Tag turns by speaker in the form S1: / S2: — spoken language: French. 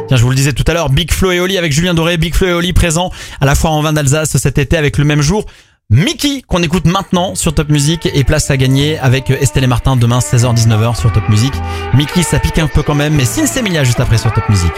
S1: Tiens, je vous le disais tout à l'heure, Big Flo et Oli avec Julien Doré, Big Flo et Oli présents à la foire en vin d'Alsace cet été avec le même jour. Mickey qu'on écoute maintenant sur Top Music et place à gagner avec Estelle et Martin demain 16h-19h sur Top Music. Mickey ça pique un peu quand même mais Sinsemilia juste après sur Top Music.